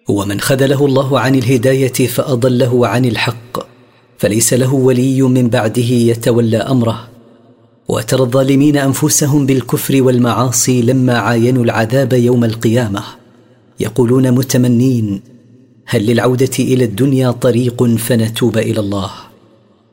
ومن خذله الله عن الهداية فأضله عن الحق فليس له ولي من بعده يتولى أمره. وترى الظالمين أنفسهم بالكفر والمعاصي لما عاينوا العذاب يوم القيامة يقولون متمنين: هل للعودة إلى الدنيا طريق فنتوب إلى الله؟